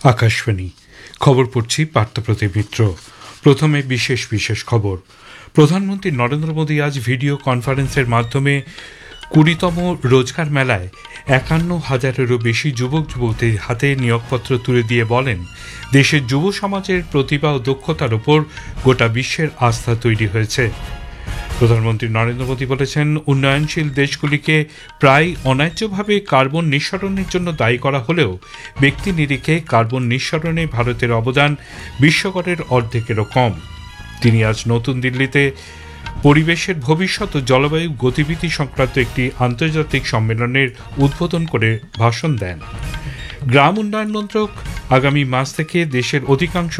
আকাশবাণী খবর পড়ছি পার্থপ্রতিম মিত্র। প্রথমে বিশেষ খবর। প্রধানমন্ত্রী নরেন্দ্র মোদী আজ ভিডিও কনফারেন্সের মাধ্যমে 20তম রোজগার মেলায় 51,000-এরও বেশি যুবক যুবতীর হাতে নিয়োগপত্র তুলে দিয়ে বলেন, দেশের যুব সমাজের প্রতিভা ও দক্ষতার ওপর গোটা বিশ্বের আস্থা তৈরি হয়েছে। প্রধানমন্ত্রী নরেন্দ্র মোদী বলেছেন, উন্নয়নশীল দেশগুলিকে প্রায় অন্যায্যভাবে কার্বন নিঃসরণের জন্য দায়ী করা হলেও ব্যক্তি নিরিখে কার্বন নিঃসরণে ভারতের অবদান বিশ্বকরের অর্ধেকেরও কম। তিনি আজ নতুন দিল্লিতে পরিবেশের ভবিষ্যৎ ও জলবায়ু গতিবিধি সংক্রান্ত একটি আন্তর্জাতিক সম্মেলনের উদ্বোধন করে ভাষণ দেন। গ্রাম উন্নয়ন মন্ত্রক আগামী মাস থেকে দেশের অধিকাংশ